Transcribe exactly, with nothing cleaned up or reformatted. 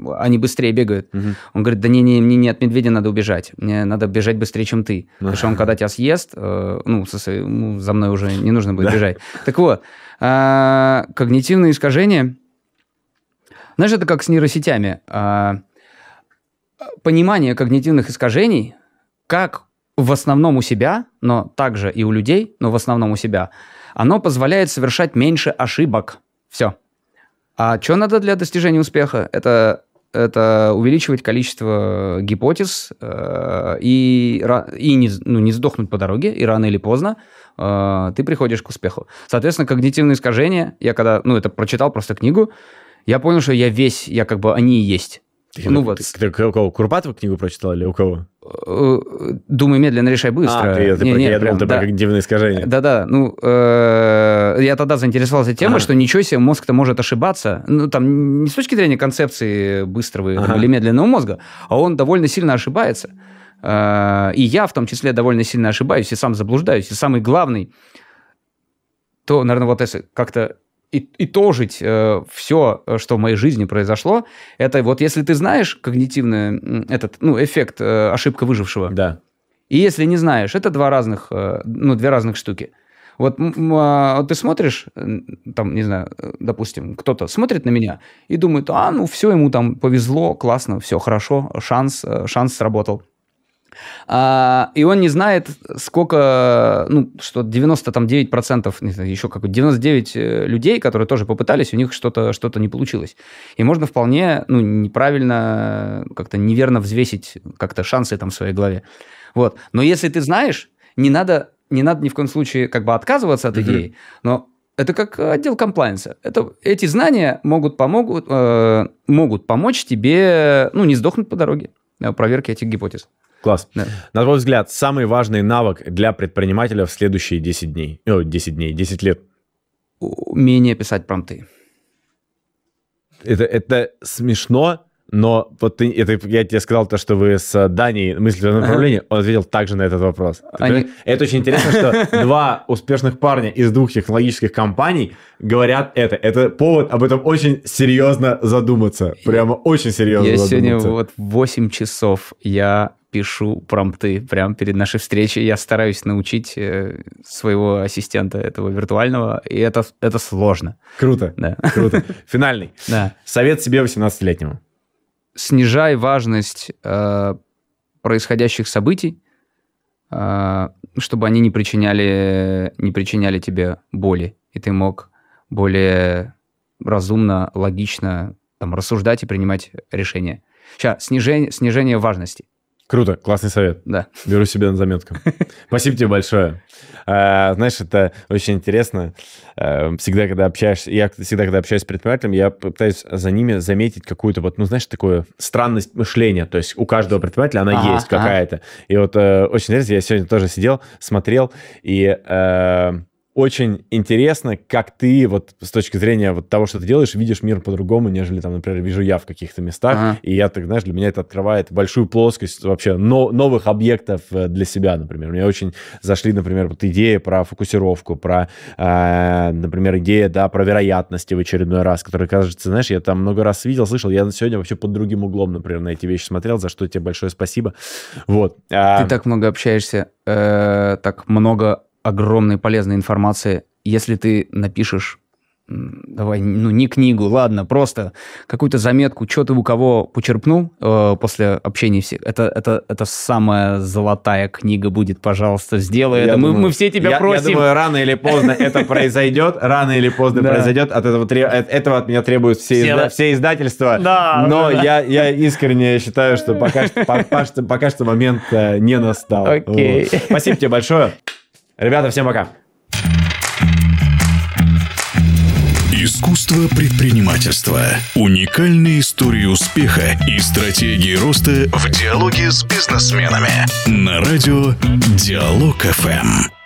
они быстрее бегают. Угу. Он говорит, да не, не, мне не от медведя надо убежать, мне надо бежать быстрее, чем ты. Потому что он, когда тебя съест, э, ну, со, ну, за мной уже не нужно будет бежать. Так вот, э, когнитивные искажения, знаешь, это как с нейросетями. Э, понимание когнитивных искажений, как в основном у себя, но также и у людей, но в основном у себя, оно позволяет совершать меньше ошибок. Все. А что надо для достижения успеха? Это, это увеличивать количество гипотез э, и, и не, ну, не сдохнуть по дороге, и рано или поздно э, ты приходишь к успеху. Соответственно, когнитивные искажения, я когда, ну, это прочитал просто книгу, я понял, что я весь, я как бы, они и есть. Ты, ну, ты, вот. ты, ты у кого? Курпатова книгу прочитал или у кого? Думай медленно, решай быстро. А, ты, ты, не, не, я думал, ты да. про когнитивные искажения. Да-да, ну, э, я тогда заинтересовался темой, ага. что ничего себе, мозг-то может ошибаться. Ну, там, не с точки зрения концепции быстрого ага. там, или медленного мозга, а он довольно сильно ошибается. Э, и я, в том числе, довольно сильно ошибаюсь и сам заблуждаюсь. И самый главный, то, наверное, вот если как-то и, итожить э, все, что в моей жизни произошло, это вот если ты знаешь когнитивный этот, ну, эффект э, ошибка выжившего, да. и если не знаешь, это два разных, э, ну, две разных штуки. Вот э, ты смотришь, там, не знаю, допустим, кто-то смотрит на меня и думает, а, ну, все, ему там повезло, классно, все хорошо, шанс, шанс сработал. А, и он не знает, сколько, ну, что девяносто девять процентов, не знаю, еще как девяносто девять людей, которые тоже попытались, у них что-то, что-то не получилось. И можно вполне, ну, неправильно, как-то неверно взвесить как-то шансы там в своей голове. Вот. Но если ты знаешь, не надо, не надо ни в коем случае как бы отказываться от mm-hmm. идеи, но это как отдел комплайенса. Это, эти знания могут, помогут, э, могут помочь тебе, ну, не сдохнуть по дороге проверки этих гипотез. Класс. Да. На твой взгляд, самый важный навык для предпринимателя в следующие десять дней? О, десять дней, десять лет. Умение писать промпты. Это, это смешно, но вот ты, это, я тебе сказал то, что вы с Даней мыслили в этом направлении, ага. он ответил также на этот вопрос. Они... Это очень интересно, что два успешных парня из двух технологических компаний говорят это. Это повод об этом очень серьезно задуматься. Прямо очень серьезно я задуматься. Я сегодня вот восемь часов я... пишу промпты прямо перед нашей встречей. Я стараюсь научить своего ассистента этого виртуального, и это, это сложно. Круто, да. Круто. Финальный. Да. Совет себе восемнадцатилетнему. Снижай важность э, происходящих событий, э, чтобы они не причиняли, не причиняли тебе боли, и ты мог более разумно, логично там, рассуждать и принимать решения. Сейчас, снижение, снижение важности. Круто, классный совет. Да. Беру себе на заметку. Спасибо тебе большое. А, знаешь, это очень интересно. А, всегда, когда общаешься, я всегда, когда общаюсь с предпринимателем, я пытаюсь за ними заметить какую-то вот, ну, знаешь, такую странность мышления. То есть у каждого предпринимателя она ага, есть какая-то. Ага. И вот э, очень интересно, я сегодня тоже сидел, смотрел, и... Э, очень интересно, как ты вот с точки зрения вот того, что ты делаешь, видишь мир по-другому, нежели там, например, вижу я в каких-то местах. Ага. И я, так знаешь, для меня это открывает большую плоскость вообще но, новых объектов для себя, например. Мне очень зашли, например, вот идеи про фокусировку, про, э, например, идея, да, про вероятности в очередной раз, которые, кажется, знаешь, я там много раз видел, слышал, я сегодня вообще под другим углом, например, на эти вещи смотрел, за что тебе большое спасибо. Вот. Ты так много общаешься, э, так много огромной полезной информации. Если ты напишешь, давай, ну, не книгу, ладно, просто какую-то заметку, что ты у кого почерпнул э, после общения всех, это, это, это самая золотая книга будет, пожалуйста, сделай это. Мы, думаю, мы все тебя я, просим. Я думаю, рано или поздно это произойдет, рано или поздно произойдет, от этого, этого от меня требуют все издательства, но я искренне считаю, что пока что момент не настал. Спасибо тебе большое. Ребята, всем пока. Искусство предпринимательства. Уникальные истории успеха и стратегии роста в диалоге с бизнесменами. На радио Диалог эф эм.